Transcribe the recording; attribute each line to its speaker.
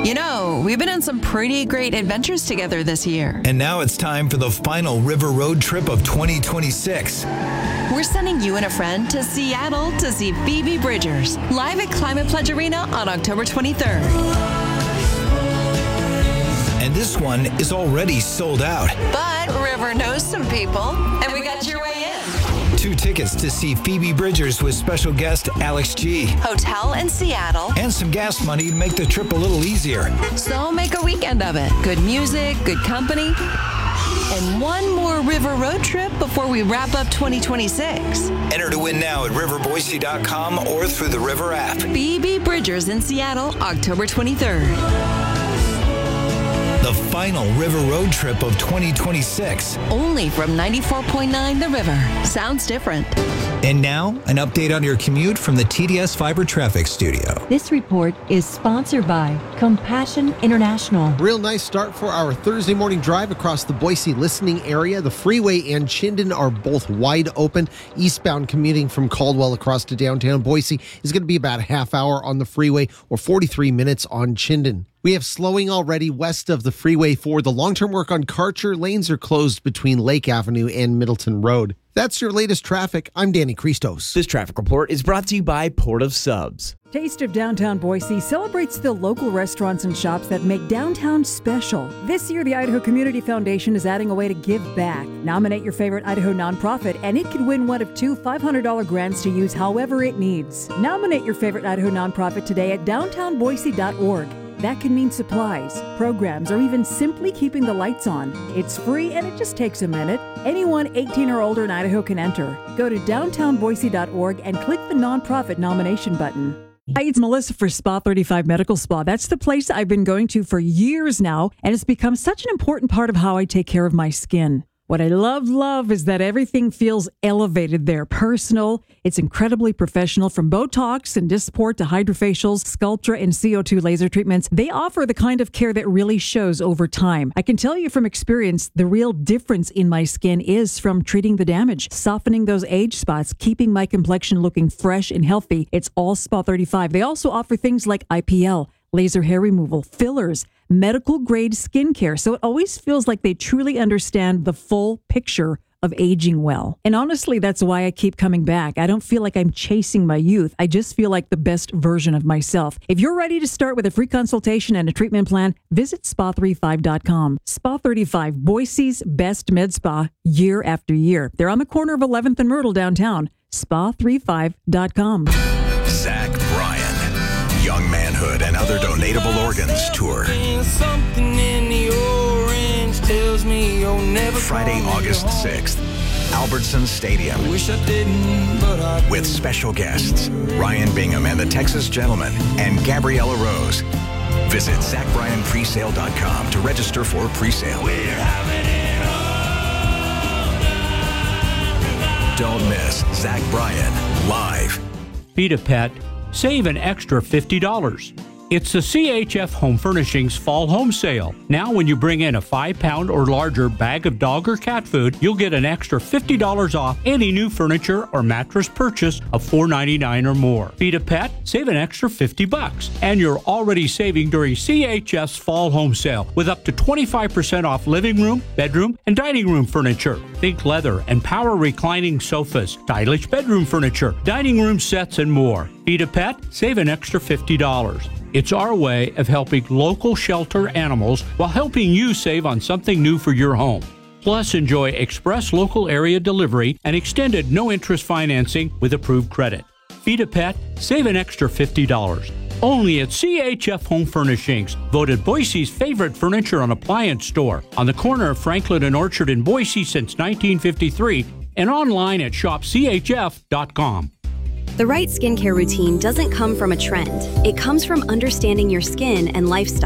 Speaker 1: You know, we've been on some pretty great adventures together this year.
Speaker 2: And now it's time for the final river road trip of 2026.
Speaker 1: We're sending you and a friend to Seattle to see Phoebe Bridgers live at Climate Pledge Arena on October 23rd.
Speaker 2: And this one is already sold out.
Speaker 1: But River knows some people, and we got your way in.
Speaker 2: 2 tickets to see Phoebe Bridgers with special guest Alex G.
Speaker 1: Hotel in Seattle.
Speaker 2: And some gas money to make the trip a little easier.
Speaker 1: So make a weekend of it. Good music, good company, and one more river road trip before we wrap up 2026.
Speaker 2: Enter to win now at riverboise.com or through the River app.
Speaker 1: Phoebe Bridgers in Seattle, October 23rd.
Speaker 2: The final river road trip of 2026.
Speaker 1: Only from 94.9 The River. Sounds different.
Speaker 2: And now, an update on your commute from the TDS Fiber Traffic Studio.
Speaker 3: This report is sponsored by Compassion International.
Speaker 4: Real nice start for our Thursday morning drive across the Boise listening area. The freeway and Chinden are both wide open. Eastbound commuting from Caldwell across to downtown Boise is going to be about a half hour on the freeway or 43 minutes on Chinden. We have slowing already west of the freeway for the long-term work on Karcher. Lanes are closed between Lake Avenue and Middleton Road. That's your latest traffic. I'm Danny Christos.
Speaker 5: This traffic report is brought to you by Port of Subs.
Speaker 6: Taste of Downtown Boise celebrates the local restaurants and shops that make downtown special. This year, the Idaho Community Foundation is adding a way to give back. Nominate your favorite Idaho nonprofit, and it could win one of 2 $500 grants to use however it needs. Nominate your favorite Idaho nonprofit today at downtownboise.org. That can mean supplies, programs, or even simply keeping the lights on. It's free and it just takes a minute. Anyone 18 or older in Idaho can enter. Go to downtownboise.org and click the nonprofit nomination button. Hi, it's Melissa for Spa 35 Medical Spa. That's the place I've been going to for years now, and it's become such an important part of how I take care of my skin. What I love is that everything feels elevated there, personal. It's incredibly professional, from Botox and Dysport to hydrofacials, Sculptra, and CO2 laser treatments. They offer the kind of care that really shows over time. I can tell you from experience, the real difference in my skin is from treating the damage, softening those age spots, keeping my complexion looking fresh and healthy. It's all Spa 35. They also offer things like IPL, laser hair removal, fillers, medical grade skincare. So it always feels like they truly understand the full picture of aging well. And honestly, that's why I keep coming back. I don't feel like I'm chasing my youth. I just feel like the best version of myself. If you're ready to start with a free consultation and a treatment plan, visit spa35.com. Spa 35, Boise's best med spa year after year. They're on the corner of 11th and Myrtle downtown. Spa35.com.
Speaker 7: Zach Bryan. Young Manhood and Other Donatable Organs Tour. Friday, August 6th, Albertson Stadium. With special guests, Ryan Bingham and the Texas Gentlemen and Gabriella Rose. Visit ZachBryanPresale.com to register for presale. Don't miss Zach Bryan live.
Speaker 8: Feed a pet. Save an extra $50. It's the CHF Home Furnishings Fall Home Sale. Now when you bring in a 5-pound or larger bag of dog or cat food, you'll get an extra $50 off any new furniture or mattress purchase of $4.99 or more. Feed a pet, save an extra $50. And you're already saving during CHF's Fall Home Sale with up to 25% off living room, bedroom, and dining room furniture. Think leather and power reclining sofas, stylish bedroom furniture, dining room sets, and more. Feed a pet, save an extra $50. It's our way of helping local shelter animals while helping you save on something new for your home. Plus, enjoy express local area delivery and extended no-interest financing with approved credit. Feed a pet, save an extra $50. Only at CHF Home Furnishings, voted Boise's favorite furniture and appliance store, on the corner of Franklin and Orchard in Boise since 1953, and online at shopchf.com.
Speaker 9: The right skincare routine doesn't come from a trend. It comes from understanding your skin and lifestyle.